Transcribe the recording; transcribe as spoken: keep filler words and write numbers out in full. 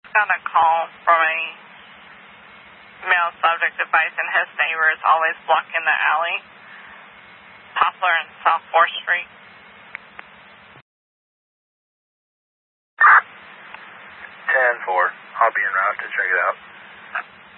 got a call from a male subject advising his neighbor is always blocking the alley, Poplar and South fourth Street. ten four. I'll be en route to check it out.